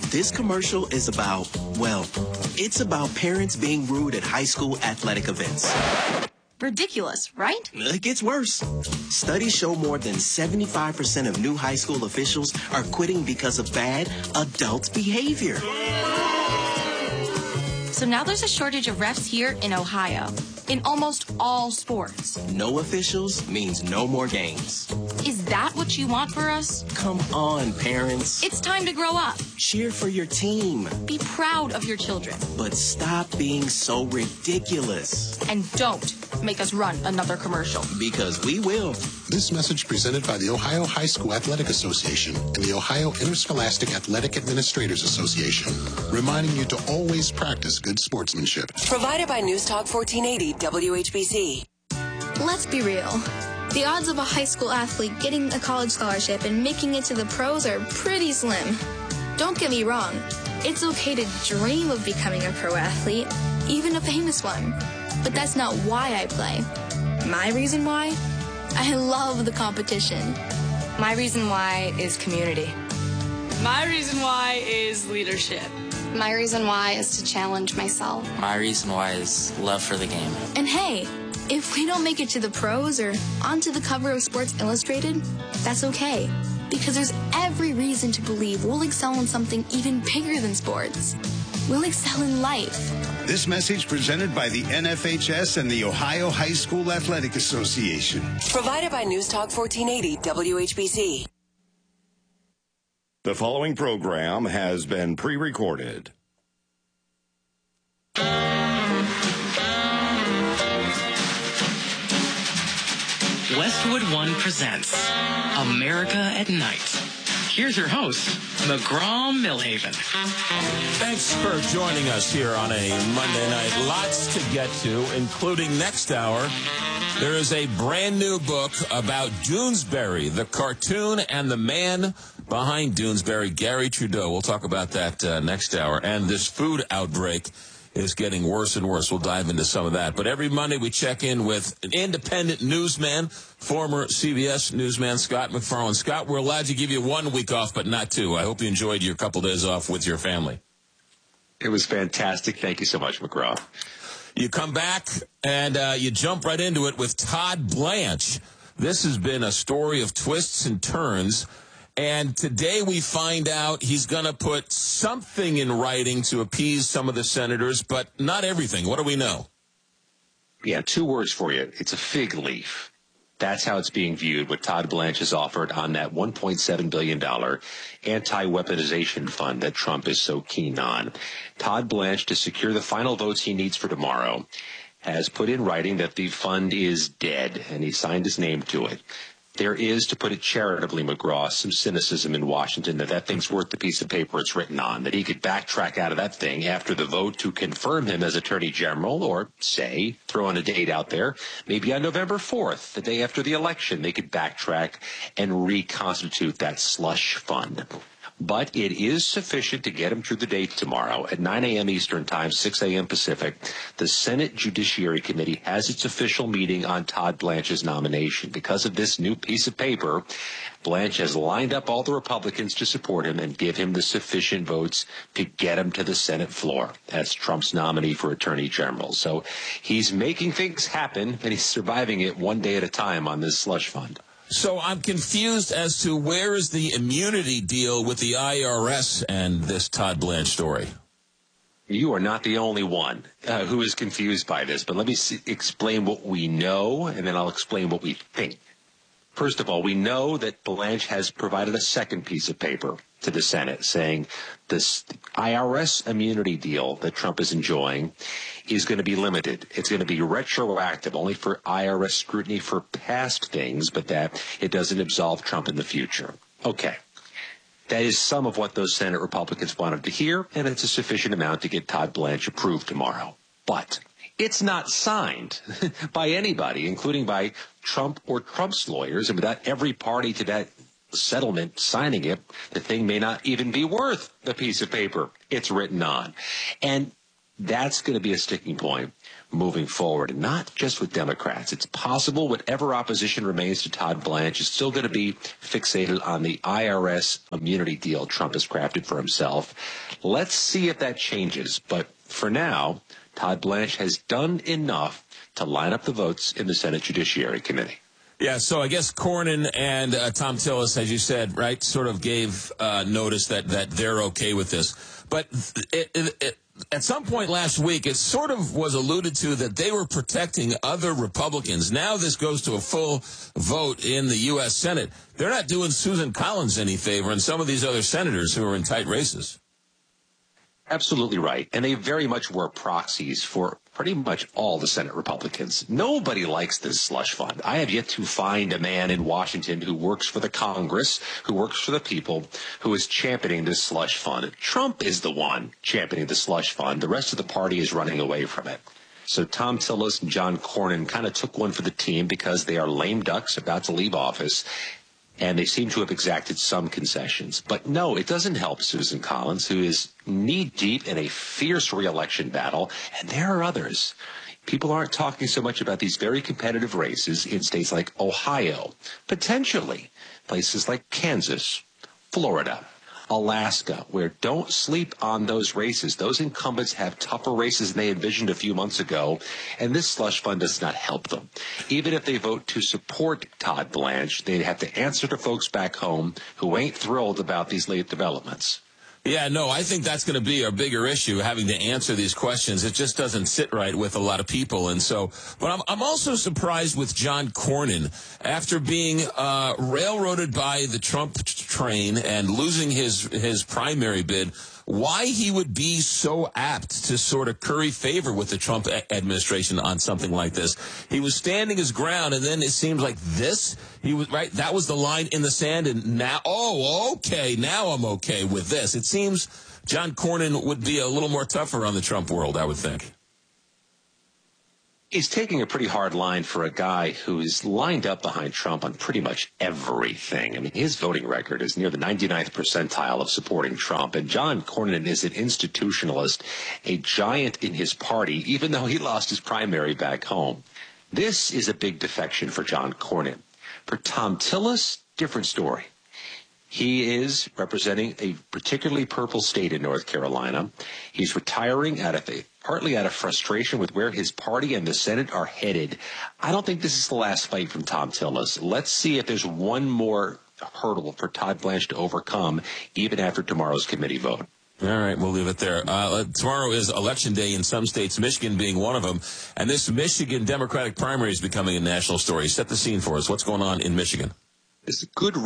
This commercial is about, well, it's about parents being rude at high school athletic events. Ridiculous, right? It gets worse. Studies show more than 75% of new high school officials are quitting because of bad adult behavior. So now there's a shortage of refs here in Ohio, in almost all sports. No officials means no more games. Is that what you want for us? Come on, parents. It's time to grow up. Cheer for your team. Be proud of your children. But stop being so ridiculous. And don't make us run another commercial. Because we will. This message presented by the Ohio High School Athletic Association and the Ohio Interscholastic Athletic Administrators Association, reminding you to always practice good sportsmanship. Provided by News Talk 1480 WHBC. Let's be real. The odds of a high school athlete getting a college scholarship and making it to the pros are pretty slim. Don't get me wrong. It's okay to dream of becoming a pro athlete, even a famous one. But that's not why I play. My reason why? I love the competition. My reason why is community. My reason why is leadership. My reason why is to challenge myself. My reason why is love for the game. And hey, if we don't make it to the pros or onto the cover of Sports Illustrated, that's okay. Because there's every reason to believe we'll excel in something even bigger than sports. We'll excel in life. This message presented by the NFHS and the Ohio High School Athletic Association. Provided by News Talk 1480 WHBC. The following program has been pre-recorded. Westwood One presents America at Night. Here's your host, McGraw-Milhaven. Thanks for joining us here on a Monday night. Lots to get to, including next hour. There is a brand new book about Doonesbury, the cartoon and the man behind Doonesbury, Gary Trudeau. We'll talk about that next hour. And this food outbreak is getting worse and worse. We'll dive into some of that. But every Monday we check in with an independent newsman, former CBS newsman Scott MacFarlane. Scott, we're allowed to give you 1 week off, but not 2. I hope you enjoyed your couple days off with your family. It was fantastic. Thank you so much, McGraw. You come back and you jump right into it with Todd Blanche. This has been a story of twists and turns. And today we find out he's going to put something in writing to appease some of the senators, but not everything. What do we know? Yeah, 2 words for you. It's a fig leaf. That's how it's being viewed, what Todd Blanche has offered on that $1.7 billion anti-weaponization fund that Trump is so keen on. Todd Blanche, to secure the final votes he needs for tomorrow, has put in writing that the fund is dead, and he signed his name to it. There is, to put it charitably, McGraw, some cynicism in Washington that thing's worth the piece of paper it's written on, that he could backtrack out of that thing after the vote to confirm him as Attorney General, or, say, throwing a date out there, maybe on November 4th, the day after the election, they could backtrack and reconstitute that slush fund. But it is sufficient to get him through the date tomorrow at 9 a.m. Eastern Time, 6 a.m. Pacific. The Senate Judiciary Committee has its official meeting on Todd Blanche's nomination. Because of this new piece of paper, Blanche has lined up all the Republicans to support him and give him the sufficient votes to get him to the Senate floor as Trump's nominee for Attorney General. So he's making things happen, and he's surviving it one day at a time on this slush fund. So I'm confused as to where is the immunity deal with the IRS and this Todd Blanche story. You are not the only one who is confused by this, but let me explain what we know, and then I'll explain what we think. First of all, we know that Blanche has provided a second piece of paper to the Senate saying this IRS immunity deal that Trump is enjoying is going to be limited. It's going to be retroactive, only for IRS scrutiny for past things, but that it doesn't absolve Trump in the future. Okay. That is some of what those Senate Republicans wanted to hear, and it's a sufficient amount to get Todd Blanche approved tomorrow. But it's not signed by anybody, including by Trump or Trump's lawyers, and without every party to that settlement signing it, the thing may not even be worth the piece of paper it's written on. And That's going to be a sticking point moving forward, and not just with Democrats. It's possible whatever opposition remains to Todd Blanche is still going to be fixated on the IRS immunity deal Trump has crafted for himself. Let's see if that changes. But for now, Todd Blanche has done enough to line up the votes in the Senate Judiciary Committee. Yeah, so I guess Cornyn and Tom Tillis, as you said, right, sort of gave notice that they're okay with this. But at some point last week, it sort of was alluded to that they were protecting other Republicans. Now this goes to a full vote in the U.S. Senate. They're not doing Susan Collins any favor and some of these other senators who are in tight races. Absolutely right. And they very much were proxies for pretty much all the Senate Republicans. Nobody likes this slush fund. I have yet to find a man in Washington who works for the Congress, who works for the people, who is championing this slush fund. Trump is the one championing the slush fund. The rest of the party is running away from it. So Tom Tillis and John Cornyn kind of took one for the team because they are lame ducks about to leave office. And they seem to have exacted some concessions. But no, it doesn't help Susan Collins, who is knee-deep in a fierce re-election battle. And there are others. People aren't talking so much about these very competitive races in states like Ohio, potentially places like Kansas, Florida, Alaska, where don't sleep on those races. Those incumbents have tougher races than they envisioned a few months ago, and this slush fund does not help them. Even if they vote to support Todd Blanche, they'd have to answer to folks back home who ain't thrilled about these late developments. Yeah, no, I think that's going to be a bigger issue, having to answer these questions. It just doesn't sit right with a lot of people. And so, but I'm also surprised with John Cornyn, after being railroaded by the Trump train and losing his primary bid, why he would be so apt to sort of curry favor with the Trump administration on something like this. He was standing his ground, and then it seems like he was right. That was the line in the sand, and now, okay, now I'm okay with this. It seems John Cornyn would be a little more tougher on the Trump world, I would think. He's taking a pretty hard line for a guy who is lined up behind Trump on pretty much everything. I mean, his voting record is near the 99th percentile of supporting Trump. And John Cornyn is an institutionalist, a giant in his party, even though he lost his primary back home. This is a big defection for John Cornyn. For Tom Tillis, different story. He is representing a particularly purple state in North Carolina. He's retiring partly out of frustration with where his party and the Senate are headed. I don't think this is the last fight from Tom Tillis. Let's see if there's one more hurdle for Todd Blanche to overcome, even after tomorrow's committee vote. All right, we'll leave it there. Tomorrow is Election Day in some states, Michigan being one of them. And this Michigan Democratic primary is becoming a national story. Set the scene for us. What's going on in Michigan? Is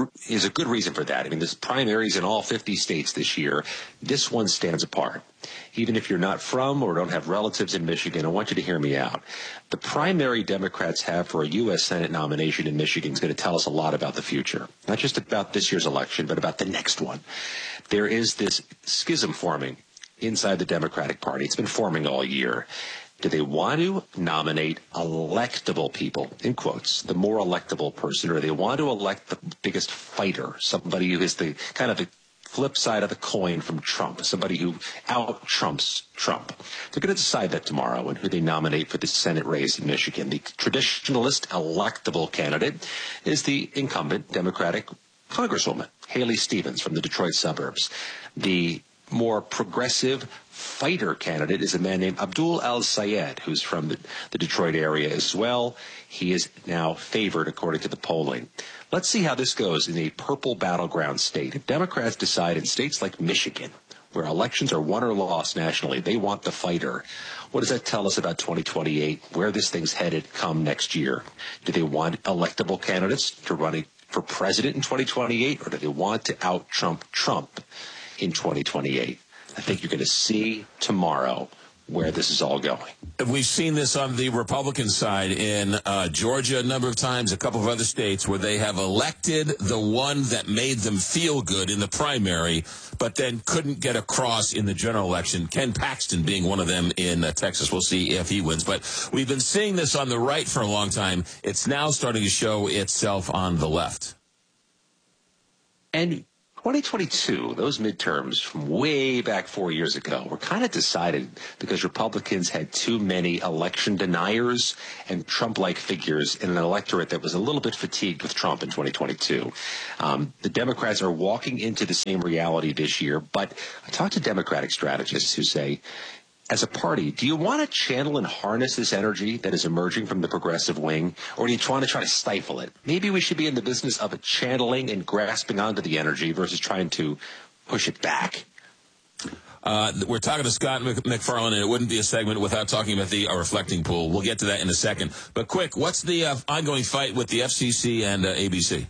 a good reason for that. I mean, there's primaries in all 50 states this year. This one stands apart. Even if you're not from or don't have relatives in Michigan, I want you to hear me out. The primary Democrats have for a U.S. Senate nomination in Michigan is going to tell us a lot about the future, not just about this year's election, but about the next one. There is this schism forming inside the Democratic Party. It's been forming all year. Do they want to nominate electable people, in quotes, the more electable person, or they want to elect the biggest fighter, somebody who is the kind of the flip side of the coin from Trump, somebody who out-Trumps Trump? They're going to decide that tomorrow and who they nominate for the Senate race in Michigan. The traditionalist electable candidate is the incumbent Democratic Congresswoman, Haley Stevens from the Detroit suburbs. The more progressive fighter candidate is a man named Abdul Al-Sayed, who's from the Detroit area as well. He is now favored according to the polling. Let's see how this goes in a purple battleground state. If Democrats decide in states like Michigan, where elections are won or lost nationally, they want the fighter. What does that tell us about 2028, where this thing's headed come next year? Do they want electable candidates to run for president in 2028, or do they want to out-Trump Trump in 2028? I think you're going to see tomorrow where this is all going. We've seen this on the Republican side in Georgia a number of times, a couple of other states where they have elected the one that made them feel good in the primary, but then couldn't get across in the general election. Ken Paxton being one of them in Texas. We'll see if he wins. But we've been seeing this on the right for a long time. It's now starting to show itself on the left. And 2022, those midterms from way back 4 years ago were kind of decided because Republicans had too many election deniers and Trump-like figures in an electorate that was a little bit fatigued with Trump in 2022. The Democrats are walking into the same reality this year, but I talked to Democratic strategists who say, as a party, do you want to channel and harness this energy that is emerging from the progressive wing, or do you want to try to stifle it? Maybe we should be in the business of channeling and grasping onto the energy versus trying to push it back. We're talking to Scott McFarland, and it wouldn't be a segment without talking about the reflecting pool. We'll get to that in a second. But quick, what's the ongoing fight with the FCC and ABC?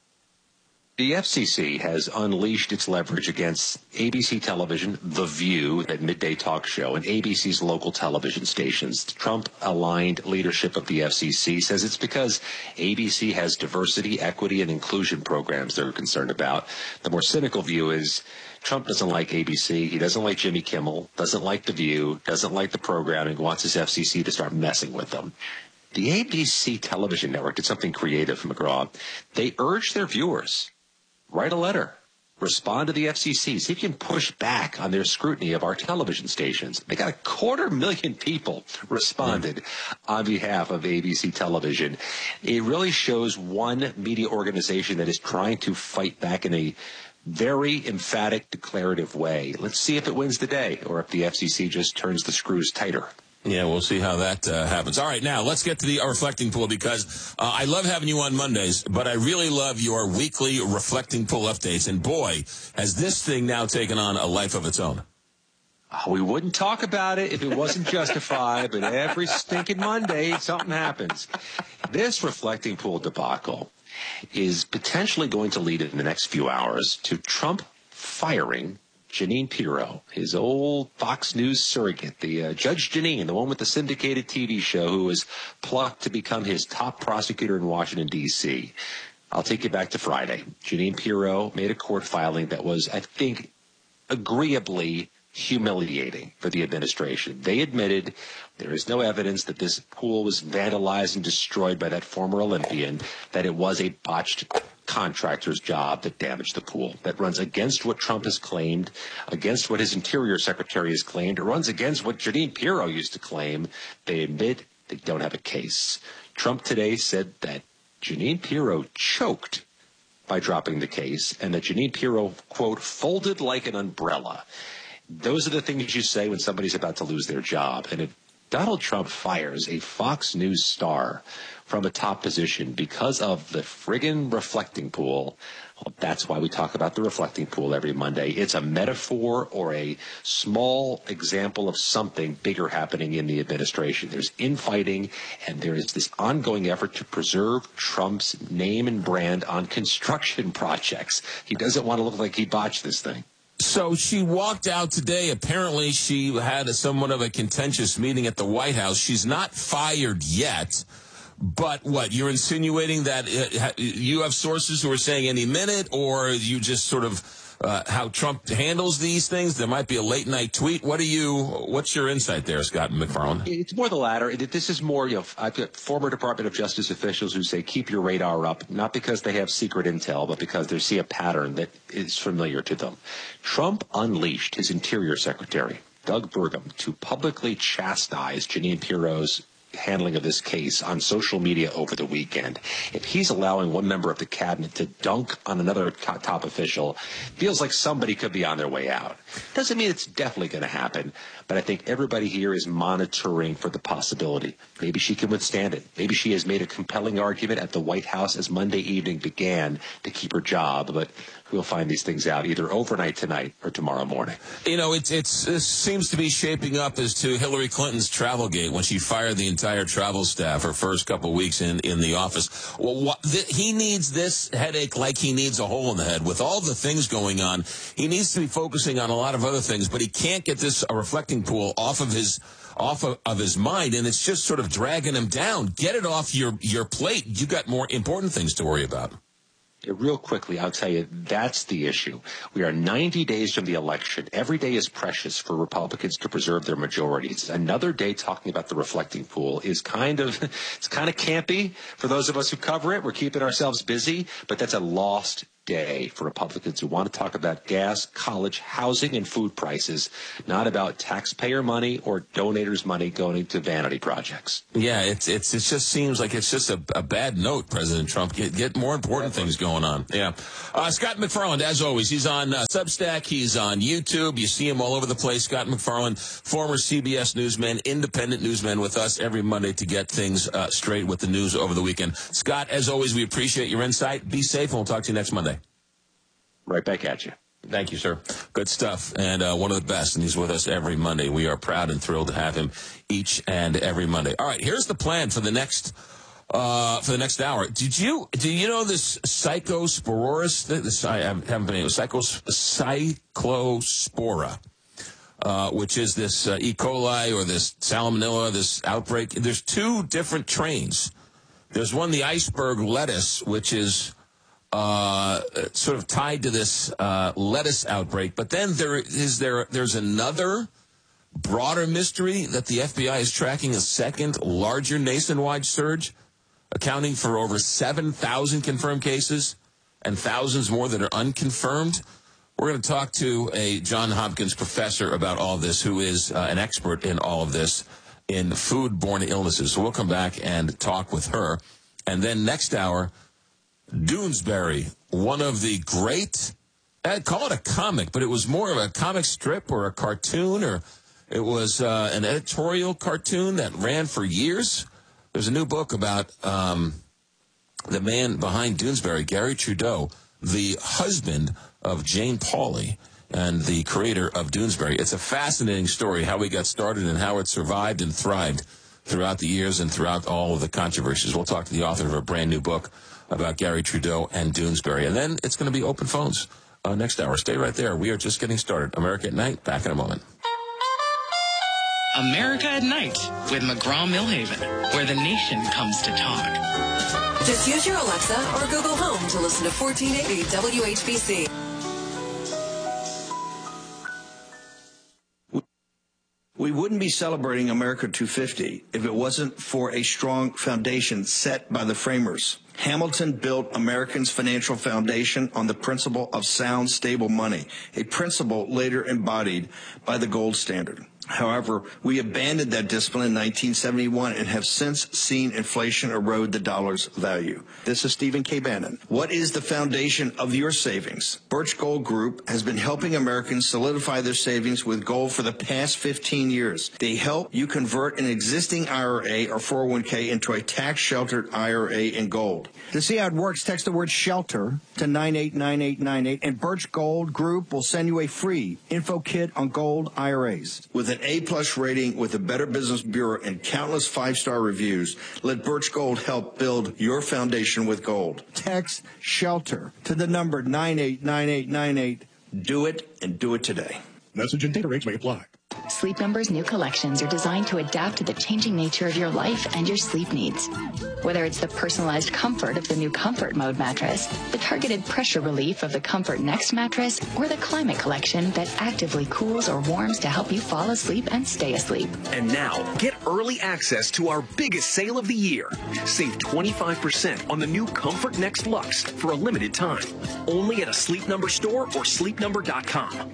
The FCC has unleashed its leverage against ABC Television, The View, that midday talk show, and ABC's local television stations. The Trump-aligned leadership of the FCC says it's because ABC has diversity, equity, and inclusion programs they're concerned about. The more cynical view is Trump doesn't like ABC, he doesn't like Jimmy Kimmel, doesn't like The View, doesn't like the programming, wants his FCC to start messing with them. The ABC television network did something creative, McGraw. They urged their viewers, write a letter, respond to the FCC, see if you can push back on their scrutiny of our television stations. They got 250,000 people responded on behalf of ABC Television. It really shows one media organization that is trying to fight back in a very emphatic, declarative way. Let's see if it wins the day or if the FCC just turns the screws tighter. Yeah, we'll see how that happens. All right, now let's get to the reflecting pool because I love having you on Mondays, but I really love your weekly reflecting pool updates. And boy, has this thing now taken on a life of its own. We wouldn't talk about it if it wasn't justified, but every stinking Monday, something happens. This reflecting pool debacle is potentially going to lead in the next few hours to Trump firing Jeanine Pirro, his old Fox News surrogate, the Judge Jeanine, the one with the syndicated TV show who was plucked to become his top prosecutor in Washington, D.C. I'll take you back to Friday. Jeanine Pirro made a court filing that was, I think, agreeably humiliating for the administration. They admitted there is no evidence that this pool was vandalized and destroyed by that former Olympian, that it was a botched contractor's job that damaged the pool. That runs against what Trump has claimed, against what his Interior Secretary has claimed. It runs against what Jeanine Pirro used to claim. They admit they don't have a case. Trump today said that Jeanine Pirro choked by dropping the case and that Jeanine Pirro, quote, folded like an umbrella. Those are the things you say when somebody's about to lose their job. And if Donald Trump fires a Fox News star from a top position because of the friggin' reflecting pool, well, that's why we talk about the reflecting pool every Monday. It's a metaphor or a small example of something bigger happening in the administration. There's infighting, and there is this ongoing effort to preserve Trump's name and brand on construction projects. He doesn't want to look like he botched this thing. So she walked out today. Apparently, she had somewhat of a contentious meeting at the White House. She's not fired yet. But what, you're insinuating that you have sources who are saying any minute, or you just sort of how Trump handles these things? There might be a late night tweet. What's your insight there, Scott McFarland? It's more the latter. This is more, I've got former Department of Justice officials who say keep your radar up, not because they have secret intel, but because they see a pattern that is familiar to them. Trump unleashed his Interior Secretary, Doug Burgum, to publicly chastise Jeanine Pirro's handling of this case on social media over the weekend. If he's allowing one member of the cabinet to dunk on another top official, feels like somebody could be on their way out. Doesn't mean it's definitely going to happen, but I think everybody here is monitoring for the possibility. Maybe she can withstand it. Maybe she has made a compelling argument at the White House as Monday evening began to keep her job, but we'll find these things out either overnight tonight or tomorrow morning. It seems to be shaping up as to Hillary Clinton's Travelgate when she fired the entire travel staff her first couple of weeks in the office. Well, he needs this headache like he needs a hole in the head. With all the things going on, he needs to be focusing on a lot of other things, but he can't get this reflecting pool off of his mind, and it's just sort of dragging him down. Get it off your plate. You got more important things to worry about. Real quickly, I'll tell you, that's the issue. We are 90 days from the election. Every day is precious for Republicans to preserve their majorities. Another day talking about the reflecting pool is kind of campy for those of us who cover it. We're keeping ourselves busy, but that's a lost day for Republicans who want to talk about gas, college, housing, and food prices, not about taxpayer money or donators' money going to vanity projects. Yeah, it just seems like it's just a bad note, President Trump. Get more important things going on. Yeah. Scott McFarland, as always, he's on Substack. He's on YouTube. You see him all over the place. Scott McFarland, former CBS newsman, independent newsman with us every Monday to get things straight with the news over the weekend. Scott, as always, we appreciate your insight. Be safe, and we'll talk to you next Monday. Right back at you. Thank you, sir. Good stuff. And one of the best, and he's with us every Monday. We are proud and thrilled to have him each and every Monday. All right, here's the plan for the next hour. Do you know this Cyclospora? I haven't been able to Cyclospora, which is this E. coli or this salmonella, this outbreak. There's two different strains. There's one, the iceberg lettuce, which is sort of tied to this lettuce outbreak. But then there's another broader mystery that the FBI is tracking, a second larger nationwide surge, accounting for over 7,000 confirmed cases and thousands more that are unconfirmed. We're going to talk to a Johns Hopkins professor about all of this, who is an expert in all of this in foodborne illnesses. So we'll come back and talk with her. And then next hour, Doonesbury, one of the great, I'd call it a comic, but it was more of a comic strip or a cartoon, or it was an editorial cartoon that ran for years. There's a new book about the man behind Doonesbury, Gary Trudeau, the husband of Jane Pauley and the creator of Doonesbury. It's a fascinating story, how he got started and how it survived and thrived throughout the years and throughout all of the controversies. We'll talk to the author of a brand new book about Gary Trudeau and Doonesbury. And then it's going to be open phones next hour. Stay right there. We are just getting started. America at Night, back in a moment. America at Night with McGraw-Milhaven, where the nation comes to talk. Just use your Alexa or Google Home to listen to 1480 WHBC. We wouldn't be celebrating America 250 if it wasn't for a strong foundation set by the framers. Hamilton built Americans' financial foundation on the principle of sound, stable money, a principle later embodied by the gold standard. However, we abandoned that discipline in 1971 and have since seen inflation erode the dollar's value. This is Stephen K. Bannon. What is the foundation of your savings? Birch Gold Group has been helping Americans solidify their savings with gold for the past 15 years. They help you convert an existing IRA or 401k into a tax-sheltered IRA in gold. To see how it works, text the word SHELTER to 989898, and Birch Gold Group will send you a free info kit on gold IRAs. With an A-plus rating with the Better Business Bureau and countless 5-star reviews, let Birch Gold help build your foundation with gold. Text SHELTER to the number 989898. Do it, and do it today. Message and data rates may apply. Sleep Number's new collections are designed to adapt to the changing nature of your life and your sleep needs. Whether it's the personalized comfort of the new Comfort Mode mattress, the targeted pressure relief of the Comfort Next mattress, or the Climate Collection that actively cools or warms to help you fall asleep and stay asleep. And now, get early access to our biggest sale of the year. Save 25% on the new Comfort Next Luxe for a limited time. Only at a Sleep Number store or sleepnumber.com.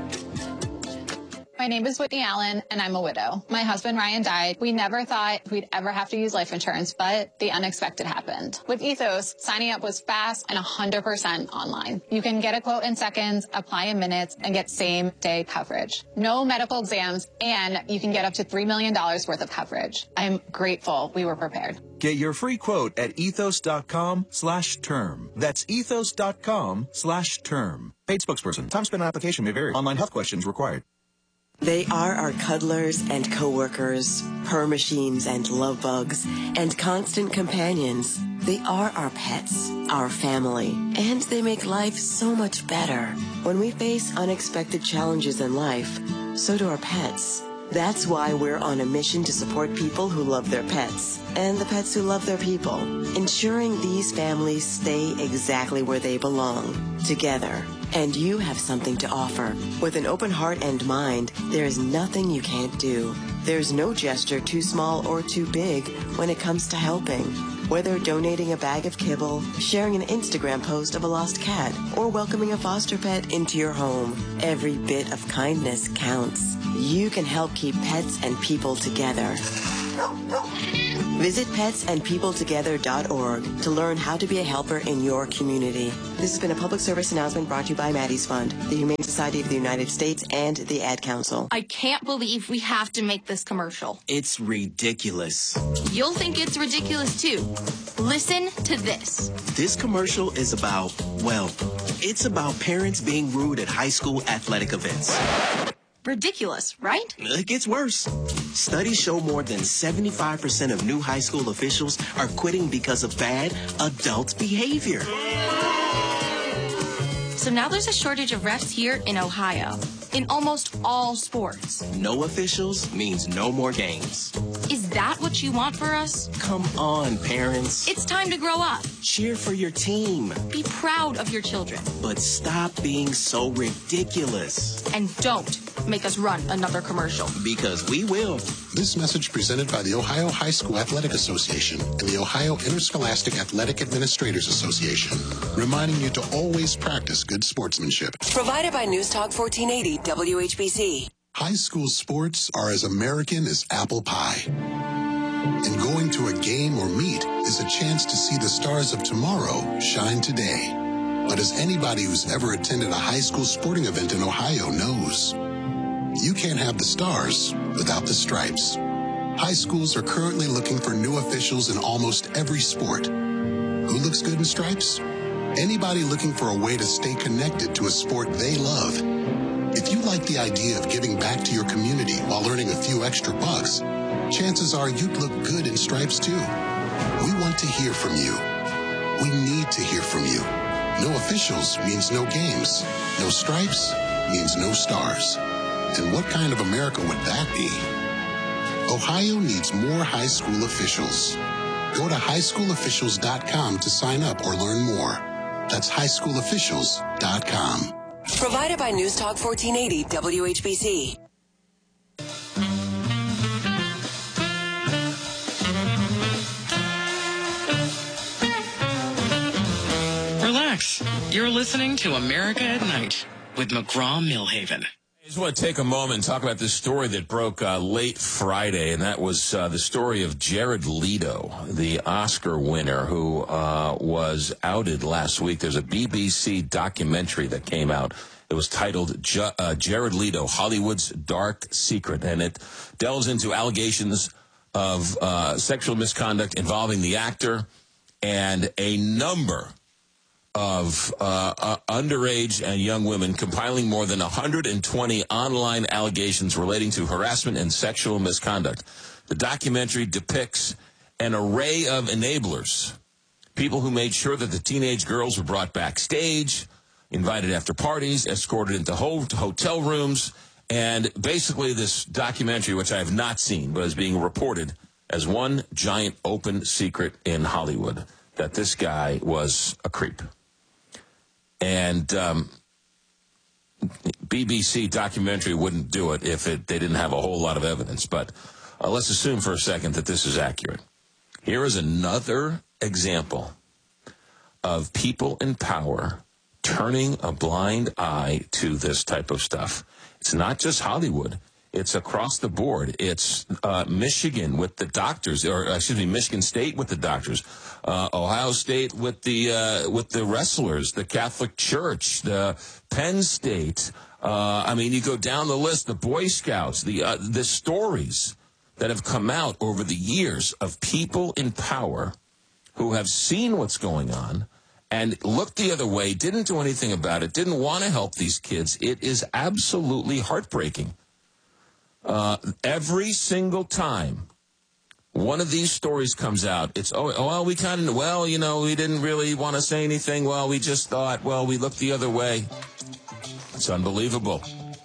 My name is Whitney Allen, and I'm a widow. My husband, Ryan, died. We never thought we'd ever have to use life insurance, but the unexpected happened. With Ethos, signing up was fast and 100% online. You can get a quote in seconds, apply in minutes, and get same-day coverage. No medical exams, and you can get up to $3 million worth of coverage. I'm grateful we were prepared. Get your free quote at ethos.com/term. That's ethos.com/term. Paid spokesperson. Time spent on application may vary. Online health questions required. They are our cuddlers and coworkers, purr machines and love bugs, and constant companions. They are our pets, our family, and they make life so much better. When we face unexpected challenges in life, so do our pets. That's why we're on a mission to support people who love their pets and the pets who love their people, ensuring these families stay exactly where they belong, together. And you have something to offer. With an open heart and mind, there is nothing you can't do. There's no gesture too small or too big when it comes to helping. Whether donating a bag of kibble, sharing an Instagram post of a lost cat, or welcoming a foster pet into your home, every bit of kindness counts. You can help keep pets and people together. Visit petsandpeopletogether.org to learn how to be a helper in your community. This has been a public service announcement brought to you by Maddie's Fund, the Humane Society of the United States, and the Ad Council. I can't believe we have to make this commercial. It's ridiculous. You'll think it's ridiculous, too. Listen to this. This commercial is about, well, it's about parents being rude at high school athletic events. Ridiculous, right? It gets worse. Studies show more than 75% of new high school officials are quitting because of bad adult behavior. So now there's a shortage of refs here in Ohio, in almost all sports. No officials means no more games. Is that what you want for us? Come on, parents. It's time to grow up. Cheer for your team. Be proud of your children. But stop being so ridiculous. And don't make us run another commercial. Because we will. This message presented by the Ohio High School Athletic Association and the Ohio Interscholastic Athletic Administrators Association, reminding you to always practice good sportsmanship. Provided by News Talk 1480 WHBC. High school sports are as American as apple pie. And going to a game or meet is a chance to see the stars of tomorrow shine today. But as anybody who's ever attended a high school sporting event in Ohio knows, you can't have the stars without the stripes. High schools are currently looking for new officials in almost every sport. Who looks good in stripes? Anybody looking for a way to stay connected to a sport they love. If you like the idea of giving back to your community while earning a few extra bucks, chances are you'd look good in stripes too. We want to hear from you. We need to hear from you. No officials means no games. No stripes means no stars. And what kind of America would that be? Ohio needs more high school officials. Go to highschoolofficials.com to sign up or learn more. That's highschoolofficials.com. Provided by News Talk 1480 WHBC. Relax. You're listening to America at Night with McGraw-Millhaven. I just want to take a moment and talk about this story that broke late Friday, and that was the story of Jared Leto, the Oscar winner who was outed last week. There's a BBC documentary that came out. It was titled Jared Leto, Hollywood's Dark Secret, and it delves into allegations of sexual misconduct involving the actor and a number of underage and young women, compiling more than 120 online allegations relating to harassment and sexual misconduct. The documentary depicts an array of enablers, people who made sure that the teenage girls were brought backstage, invited after parties, escorted into hotel rooms, and basically this documentary, which I have not seen, but is being reported as one giant open secret in Hollywood, that this guy was a creep. And BBC documentary wouldn't do it if they didn't have a whole lot of evidence. But let's assume for a second that this is accurate. Here is another example of people in power turning a blind eye to this type of stuff. It's not just Hollywood. It's across the board. It's Michigan with the doctors, Michigan State with the doctors, Ohio State with the wrestlers, the Catholic Church, the Penn State. You go down the list. The Boy Scouts, the stories that have come out over the years of people in power who have seen what's going on and looked the other way, didn't do anything about it, didn't want to help these kids. It is absolutely heartbreaking. Every single time one of these stories comes out, it's, we didn't really want to say anything. Well, we just thought, we looked the other way. It's unbelievable.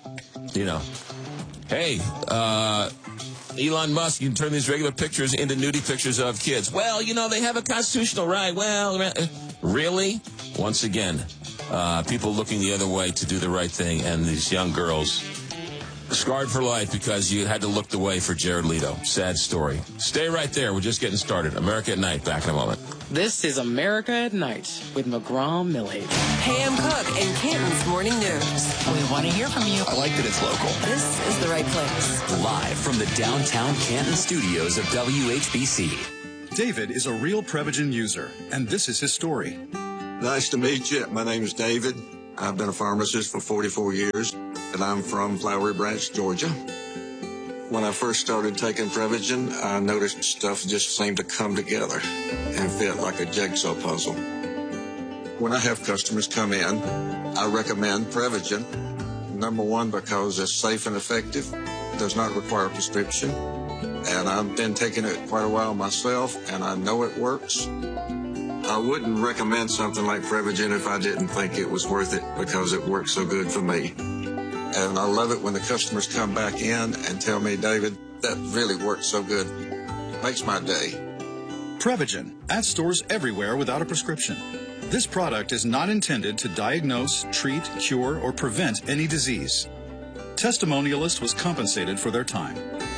Hey, Elon Musk, you can turn these regular pictures into nudie pictures of kids. Well, they have a constitutional right. Well, really? Once again, people looking the other way to do the right thing, and these young girls Scarred for life because you had to look the way for Jared Leto. Sad story. Stay right there. We're just getting started. America at Night. Back in a moment. This is America at Night with McGraw Millhaven. Pam Cook and Canton's Morning News. We want to hear from you. I like that it's local. This is the right place. Live from the downtown Canton studios of WHBC. David is a real Prevagen user, and this is his story. Nice to meet you. My name is David. I've been a pharmacist for 44 years, and I'm from Flowery Branch, Georgia. When I first started taking Prevagen, I noticed stuff just seemed to come together and fit like a jigsaw puzzle. When I have customers come in, I recommend Prevagen. Number one, because it's safe and effective, does not require a prescription, and I've been taking it quite a while myself, and I know it works. I wouldn't recommend something like Prevagen if I didn't think it was worth it because it works so good for me. And I love it when the customers come back in and tell me, David, that really works so good. Makes my day. Prevagen, at stores everywhere without a prescription. This product is not intended to diagnose, treat, cure, or prevent any disease. Testimonialist was compensated for their time.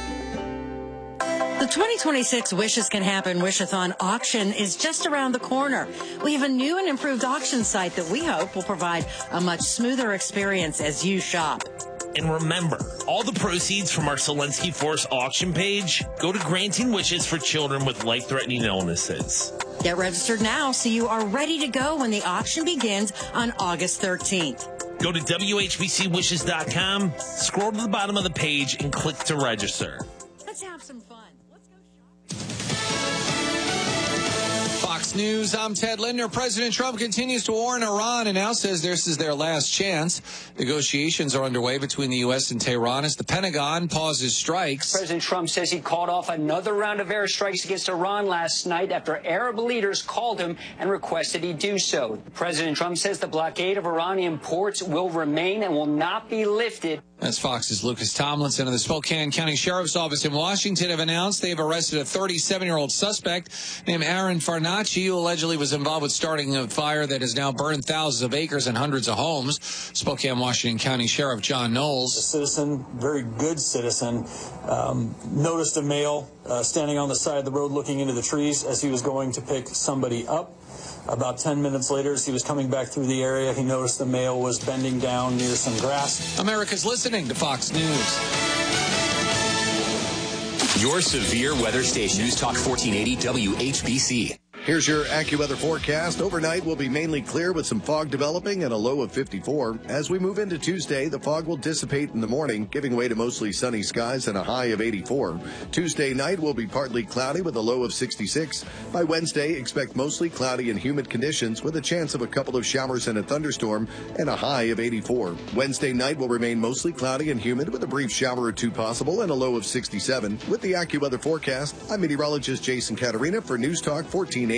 The 2026 Wishes Can Happen Wishathon auction is just around the corner. We have a new and improved auction site that we hope will provide a much smoother experience as you shop. And remember, all the proceeds from our Zelensky Force auction page go to granting wishes for children with life-threatening illnesses. Get registered now so you are ready to go when the auction begins on August 13th. Go to WHBCwishes.com, scroll to the bottom of the page, and click to register. Let's have some fun. Fox News, I'm Ted Linder. President Trump continues to warn Iran and now says this is their last chance. Negotiations are underway between the U.S. and Tehran as the Pentagon pauses strikes. President Trump says he called off another round of airstrikes against Iran last night after Arab leaders called him and requested he do so. President Trump says the blockade of Iranian ports will remain and will not be lifted. That's Fox's Lucas Tomlinson. And the Spokane County Sheriff's Office in Washington have announced they have arrested a 37-year-old suspect named Aaron Farnacci, who allegedly was involved with starting a fire that has now burned thousands of acres and hundreds of homes. Spokane, Washington County Sheriff John Knowles. A citizen, very good citizen, noticed a male standing on the side of the road looking into the trees as he was going to pick somebody up. About 10 minutes later, as he was coming back through the area, he noticed the male was bending down near some grass. America's listening to Fox News. Your severe weather station, News Talk 1480 WHBC. Here's your AccuWeather forecast. Overnight will be mainly clear with some fog developing and a low of 54. As we move into Tuesday, the fog will dissipate in the morning, giving way to mostly sunny skies and a high of 84. Tuesday night will be partly cloudy with a low of 66. By Wednesday, expect mostly cloudy and humid conditions with a chance of a couple of showers and a thunderstorm and a high of 84. Wednesday night will remain mostly cloudy and humid with a brief shower or two possible and a low of 67. With the AccuWeather forecast, I'm meteorologist Jason Caterina for News Talk 1480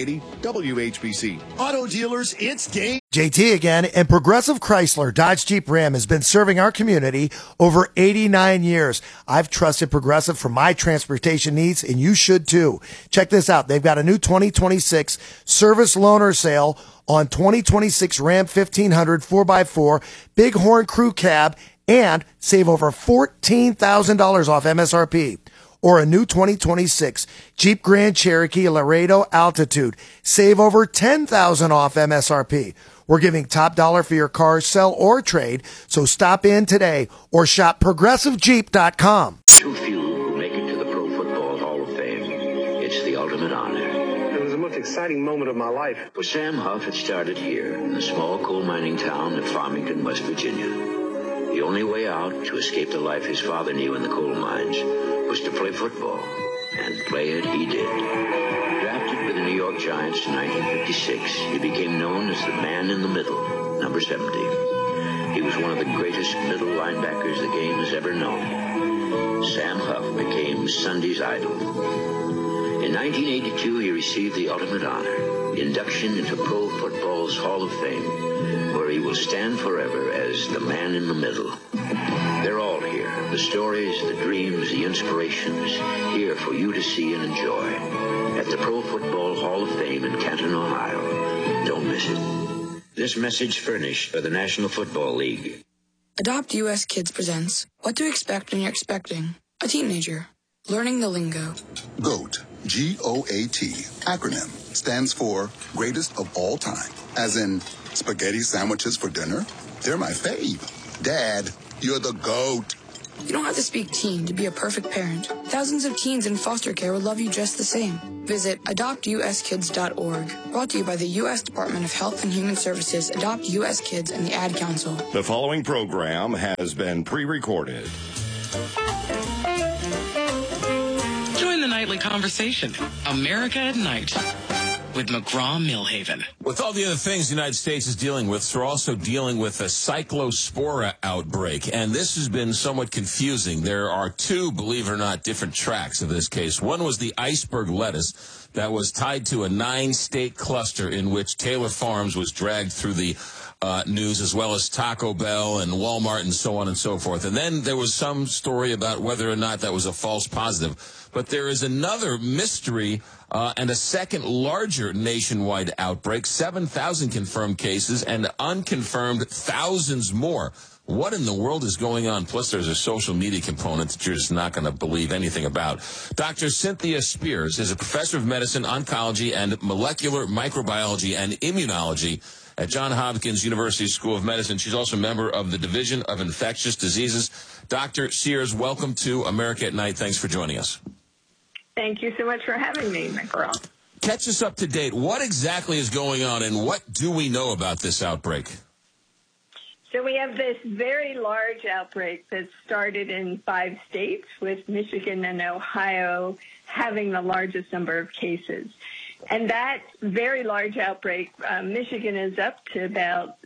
WHBC. Auto dealers, it's game. JT again, and Progressive Chrysler Dodge Jeep Ram has been serving our community over 89 years. I've trusted Progressive for my transportation needs, and you should too. Check this out. They've got a new 2026 service loaner sale on 2026 Ram 1500 4x4 Bighorn Crew Cab and save over $14,000 off MSRP. Or a new 2026 Jeep Grand Cherokee Laredo Altitude. Save over $10,000 off MSRP. We're giving top dollar for your car, sell, or trade. So stop in today or shop ProgressiveJeep.com. Too few who make it to the Pro Football Hall of Fame. It's the ultimate honor. It was the most exciting moment of my life. For Sam Huff, it started here in the small coal mining town of Farmington, West Virginia. The only way out to escape the life his father knew in the coal mines was to play football, and play it he did. Drafted with the New York Giants in 1956, he became known as the man in the middle, number 70. He was one of the greatest middle linebackers the game has ever known. Sam Huff became Sunday's idol. In 1982, he received the ultimate honor, induction into Pro Football's Hall of Fame, where he will stand forever as the man in the middle. They're all here. The stories, the dreams, the inspirations, here for you to see and enjoy. At the Pro Football Hall of Fame in Canton, Ohio. Don't miss it. This message furnished by the National Football League. Adopt US Kids presents What to Expect When You're Expecting a Teenager. Learning the lingo. GOAT, G-O-A-T, acronym, stands for Greatest of All Time. As in, spaghetti sandwiches for dinner? They're my fave. Dad, you're the GOAT. You don't have to speak teen to be a perfect parent. Thousands of teens in foster care would love you just the same. Visit adoptuskids.org. Brought to you by the U.S. Department of Health and Human Services, Adopt U.S. Kids, and the Ad Council. The following program has been pre-recorded. Join the nightly conversation, America at Night, with McGraw-Milhaven. With all the other things the United States is dealing with, we're also dealing with a cyclospora outbreak, and this has been somewhat confusing. There are two, believe it or not, different tracks of this case. One was the iceberg lettuce that was tied to a 9-state cluster in which Taylor Farms was dragged through the news, as well as Taco Bell and Walmart and so on and so forth. And then there was some story about whether or not that was a false positive. But there is another mystery and a second larger nationwide outbreak, 7,000 confirmed cases and unconfirmed thousands more. What in the world is going on? Plus, there's a social media component that you're just not going to believe anything about. Dr. Cynthia Spears is a professor of medicine, oncology, and molecular microbiology and immunology at Johns Hopkins University School of Medicine. She's also a member of the Division of Infectious Diseases. Dr. Sears, welcome to America at Night. Thanks for joining us. Thank you so much for having me, McGraw. Catch us up to date. What exactly is going on, and what do we know about this outbreak? So we have this very large outbreak that started in 5 states, with Michigan and Ohio having the largest number of cases. And that very large outbreak, Michigan is up to about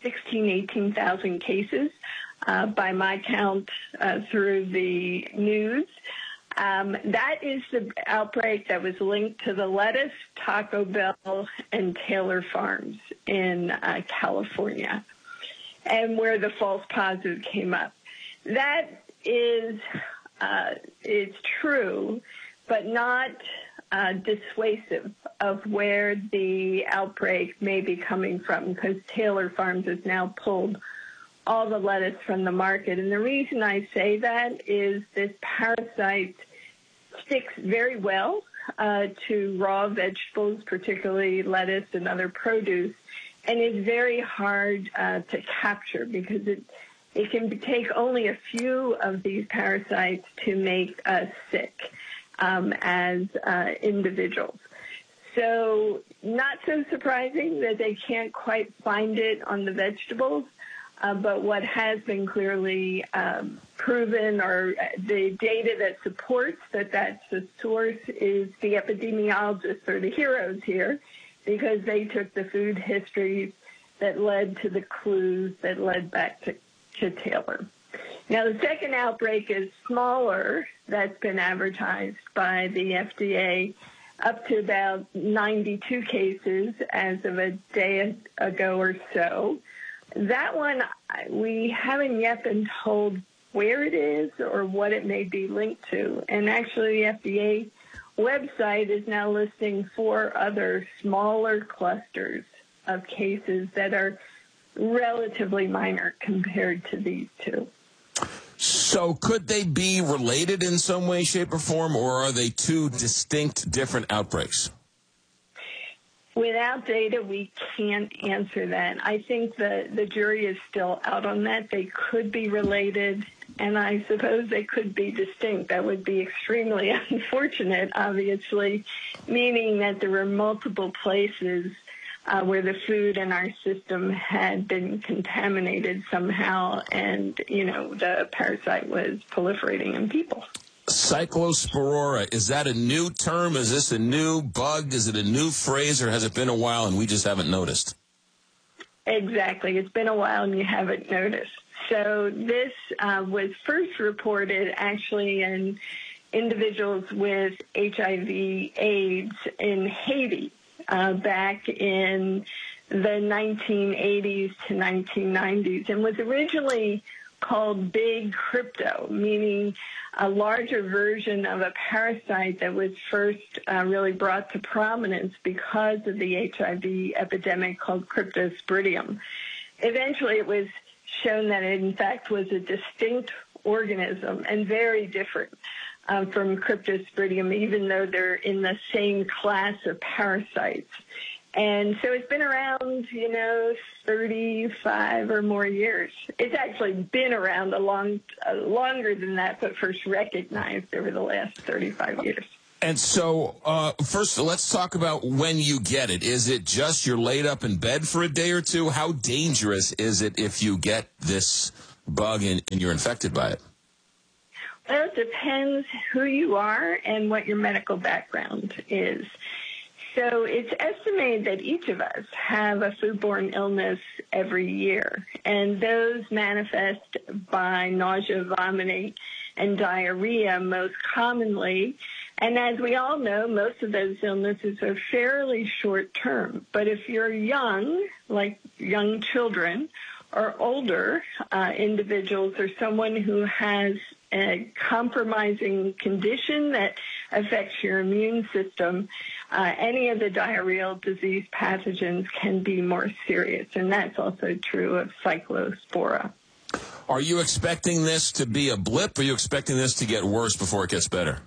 18,000 cases by my count through the news. That is the outbreak that was linked to the lettuce, Taco Bell, and Taylor Farms in California, and where the false positive came up. That is it's true, but not dissuasive of where the outbreak may be coming from, because Taylor Farms has now pulled all the lettuce from the market. And the reason I say that is this parasite sticks very well to raw vegetables, particularly lettuce and other produce, and is very hard to capture because it can take only a few of these parasites to make us sick as individuals. So not so surprising that they can't quite find it on the vegetables, but what has been clearly proven, or the data that supports that that's the source, is the epidemiologists are the heroes here, because they took the food histories that led to the clues that led back to Taylor. Now, the second outbreak is smaller. That's been advertised by the FDA, up to about 92 cases as of a day ago or so. That one, we haven't yet been told where it is or what it may be linked to. And actually, the FDA website is now listing 4 other smaller clusters of cases that are relatively minor compared to these 2. So could they be related in some way, shape, or form, or are they 2 distinct, different outbreaks? Without data, we can't answer that. I think the jury is still out on that. They could be related, and I suppose they could be distinct. That would be extremely unfortunate, obviously, meaning that there were multiple places where the food in our system had been contaminated somehow, and, the parasite was proliferating in people. Cyclospora, is that a new term? Is this a new bug? Is it a new phrase, or has it been a while and we just haven't noticed? Exactly. It's been a while and you haven't noticed. So this was first reported actually in individuals with HIV/AIDS in Haiti back in the 1980s to 1990s, and was originally called big crypto, meaning a larger version of a parasite that was first really brought to prominence because of the HIV epidemic, called Cryptosporidium. Eventually, it was shown that it, in fact, was a distinct organism and very different from Cryptosporidium, even though they're in the same class of parasites. And so it's been around, 35 or more years. It's actually been around longer than that, but first recognized over the last 35 years. And so, first, let's talk about when you get it. Is it just you're laid up in bed for a day or two? How dangerous is it if you get this bug and you're infected by it? Well, it depends who you are and what your medical background is. So it's estimated that each of us have a foodborne illness every year, and those manifest by nausea, vomiting, and diarrhea most commonly. And as we all know, most of those illnesses are fairly short-term. But if you're young, like young children, or older individuals, or someone who has a compromising condition that affects your immune system, any of the diarrheal disease pathogens can be more serious. And that's also true of Cyclospora. Are you expecting this to be a blip, or are you expecting this to get worse before it gets better?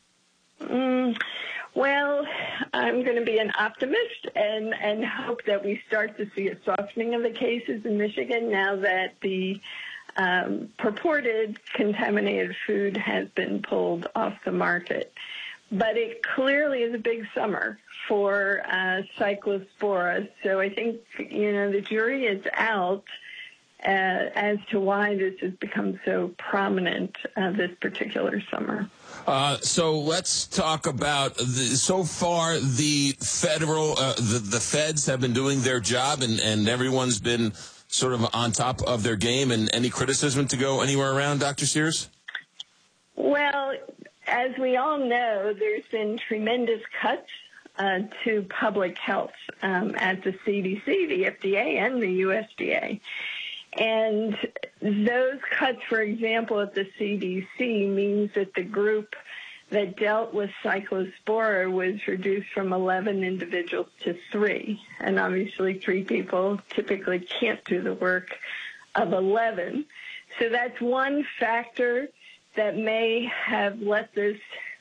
Well, I'm going to be an optimist and hope that we start to see a softening of the cases in Michigan now that the purported contaminated food has been pulled off the market. But it clearly is a big summer for Cyclospora. So I think, the jury is out as to why this has become so prominent this particular summer. So let's talk about so far the federal, the feds have been doing their job and everyone's been sort of on top of their game. And any criticism to go anywhere around, Dr. Sears? Well, as we all know, there's been tremendous cuts to public health at the CDC, the FDA, and the USDA. And those cuts, for example, at the CDC means that the group that dealt with Cyclospora was reduced from 11 individuals to 3. And obviously 3 people typically can't do the work of 11. So that's one factor that may have let this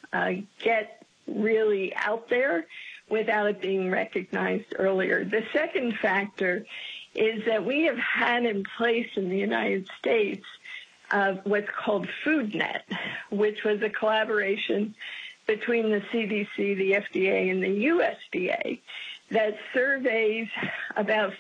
get really out there without it being recognized earlier. The second factor is that we have had in place in the United States what's called FoodNet, which was a collaboration between the CDC, the FDA, and the USDA that surveys about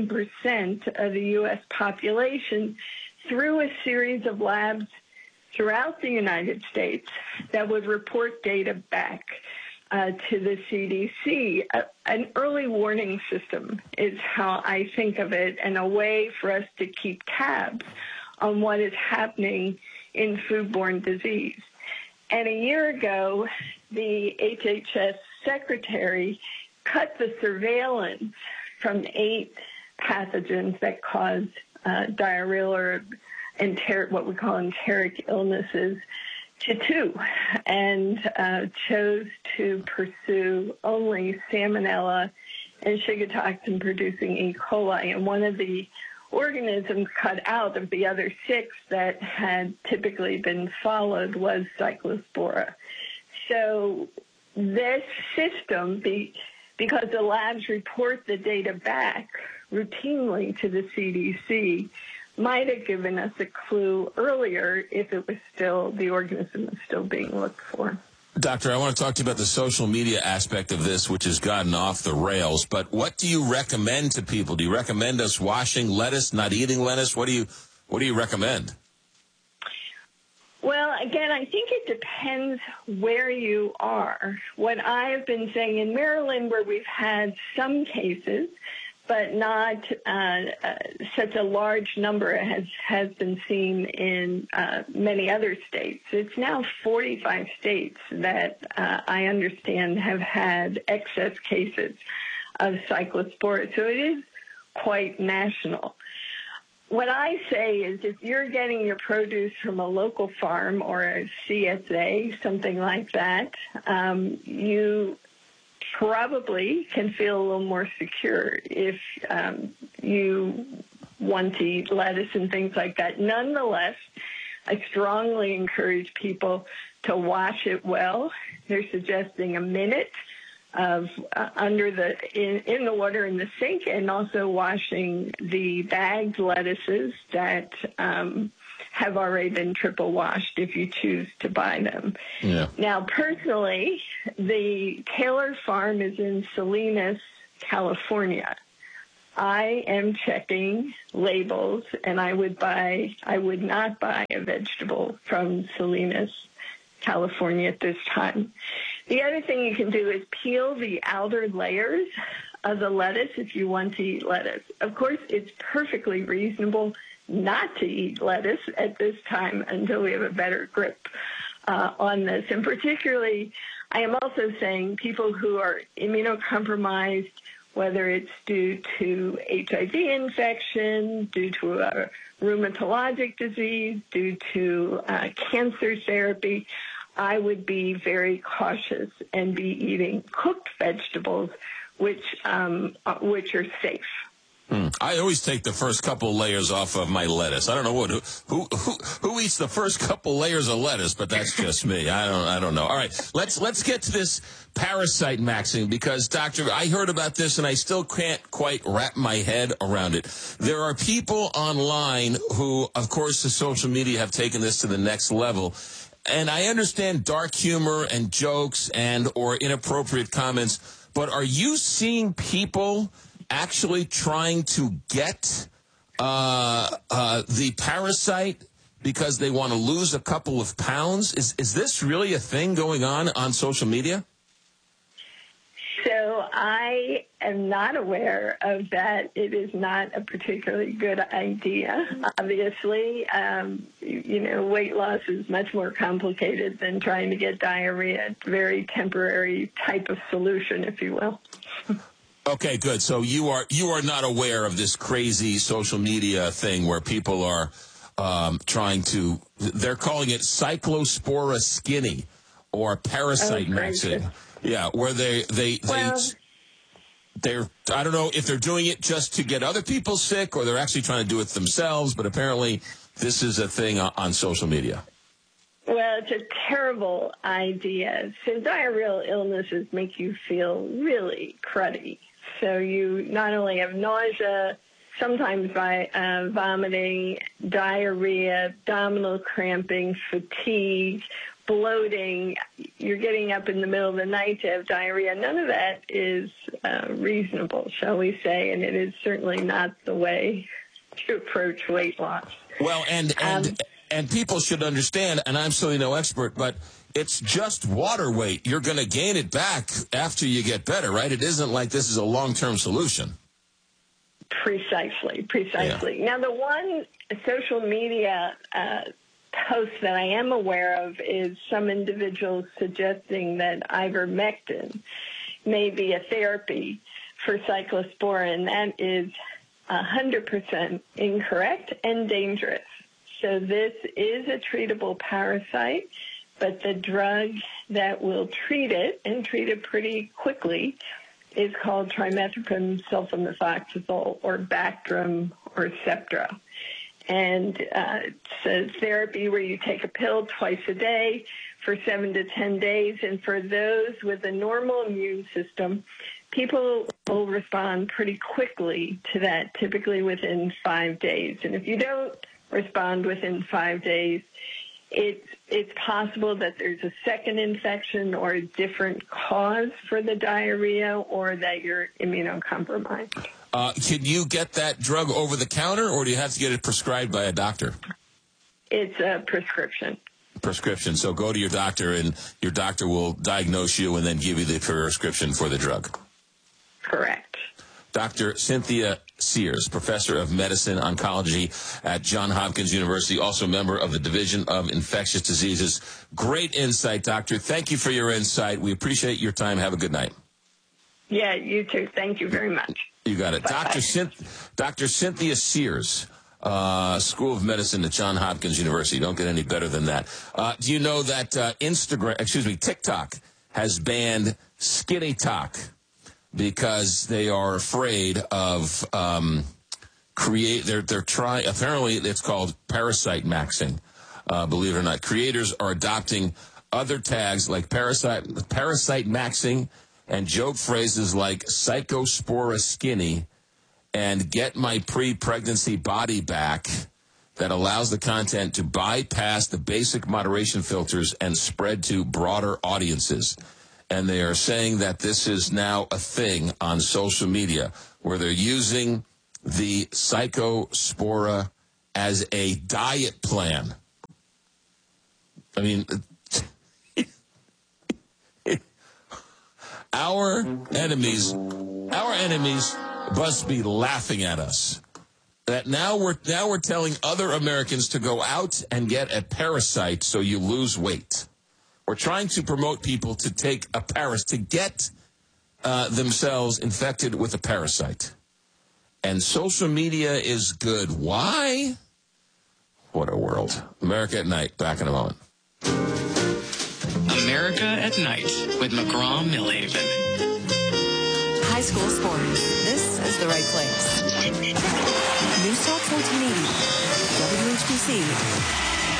15% of the U.S. population through a series of labs throughout the United States that would report data back to the CDC. An early warning system is how I think of it, and a way for us to keep tabs on what is happening in foodborne disease. And a year ago, the HHS secretary cut the surveillance from 8 pathogens that cause diarrheal or what we call enteric illnesses to 2, and chose to pursue only Salmonella and Shigatoxin producing E. coli. And one of the organisms cut out of the other 6 that had typically been followed was Cyclospora. So this system, because the labs report the data back routinely to the CDC, might have given us a clue earlier if it was still, the organism was still being looked for. Doctor, I want to talk to you about the social media aspect of this, which has gotten off the rails. But what do you recommend to people? Do you recommend us washing lettuce, not eating lettuce? What do you recommend? Well, again, I think it depends where you are. What I've been saying in Maryland, where we've had some cases, but not such a large number has been seen in many other states. It's now 45 states that I understand have had excess cases of Cyclospora. So it is quite national. What I say is if you're getting your produce from a local farm or a CSA, something like that, you probably can feel a little more secure if you want to eat lettuce and things like that. Nonetheless, I strongly encourage people to wash it well. They're suggesting a minute of in the water in the sink, and also washing the bagged lettuces that have already been triple washed if you choose to buy them. Yeah. Now, personally, the Taylor Farm is in Salinas, California. I am checking labels, and I would not buy a vegetable from Salinas, California at this time. The other thing you can do is peel the outer layers of the lettuce if you want to eat lettuce. Of course, it's perfectly reasonable not to eat lettuce at this time until we have a better grip on this. And particularly, I am also saying people who are immunocompromised, whether it's due to HIV infection, due to a rheumatologic disease, due to cancer therapy, I would be very cautious and be eating cooked vegetables, which are safe. I always take the first couple layers off of my lettuce. I don't know who eats the first couple layers of lettuce, but that's just me. I don't know. All right, let's get to this parasite maxing, because, Doctor, I heard about this and I still can't quite wrap my head around it. There are people online who, of course, the social media have taken this to the next level. And I understand dark humor and jokes and or inappropriate comments, but are you seeing people actually trying to get the parasite because they want to lose a couple of pounds? Is this really a thing going on social media? So I am not aware of that. It is not a particularly good idea. Obviously, weight loss is much more complicated than trying to get diarrhea. It's a very temporary type of solution, if you will. Okay, good. So you are not aware of this crazy social media thing where people are trying to, they're calling it cyclospora skinny or parasite maxing. Yeah, where they're, I don't know if they're doing it just to get other people sick or they're actually trying to do it themselves, but apparently this is a thing on social media. Well, it's a terrible idea. So diarrheal illnesses make you feel really cruddy. So you not only have nausea, sometimes vomiting, diarrhea, abdominal cramping, fatigue, bloating. You're getting up in the middle of the night to have diarrhea. None of that is reasonable, shall we say, and it is certainly not the way to approach weight loss. Well, and people should understand, and I'm certainly no expert, but it's just water weight. You're going to gain it back after you get better, right? It isn't like this is a long-term solution. Precisely. Yeah. Now, the one social media post that I am aware of is some individuals suggesting that ivermectin may be a therapy for cyclospora, and that is 100% incorrect and dangerous. So this is a treatable parasite, but the drug that will treat it, and treat it pretty quickly, is called trimethoprim sulfamethoxazole, or Bactrim, or Septra. And it's a therapy where you take a pill twice a day for 7 to 10 days. And for those with a normal immune system, people will respond pretty quickly to that, typically within 5 days. And if you don't respond within 5 days, it's possible that there's a second infection or a different cause for the diarrhea, or that you're immunocompromised. Can you get that drug over the counter, or do you have to get it prescribed by a doctor? It's a prescription. Prescription. So go to your doctor, and your doctor will diagnose you and then give you the prescription for the drug. Correct. Dr. Cynthia Sears, professor of medicine oncology at Johns Hopkins University, also member of the Division of Infectious Diseases. Great insight, doctor. Thank you for your insight. We appreciate your time. Have a good night. Yeah, you too. Thank you very much. You got it. Bye-bye. Dr. Cynthia Sears, School of Medicine at Johns Hopkins University. Don't get any better than that. Do you know that TikTok has banned Skinny Talk because they are afraid of They're trying, apparently it's called parasite maxing. Believe it or not, creators are adopting other tags like parasite maxing and joke phrases like psychospora skinny and get my pre-pregnancy body back that allows the content to bypass the basic moderation filters and spread to broader audiences. And they are saying that this is now a thing on social media where they're using the psychospora as a diet plan. I mean, our enemies must be laughing at us. That now we're telling other Americans to go out and get a parasite so you lose weight. We're trying to promote people to take a to get themselves infected with a parasite. And social media is good. Why? What a world. America at Night. Back in a moment. America at Night with McGraw-Millhaven. High school sports. This is the right place. News Talk 1480. WHBC.